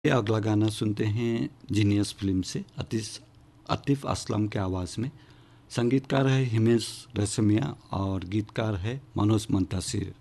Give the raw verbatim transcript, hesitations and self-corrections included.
ये अगला गाना सुनते हैं जीनियस फिल्म से अतीस आतिफ असलम के आवाज़ में। संगीतकार है हिमेश रेशमिया और गीतकार है मनोज मुंताशिर।